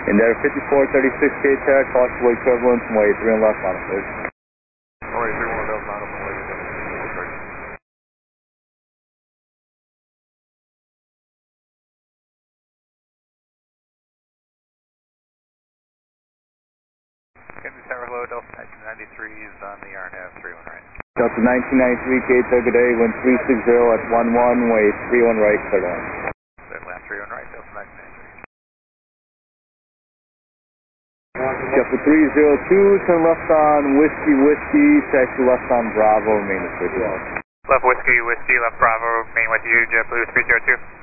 In there, 5436 K-Tech, fluctuate turbulence and way 3 and left on it, please. Alright, 31 left on it, and way 3. Kennedy Tower, hello, Delta 1993 is on the RNAV 31 right. Delta 1993 K-Tech, good day, wind 360 at 11, way 31 right, clear on. Land 31 right, Delta 1993. Delta 302, turn left on Whiskey, taxi left on Bravo, remain at 31. Left Whiskey, left Bravo, remain with you, JetBlue 302.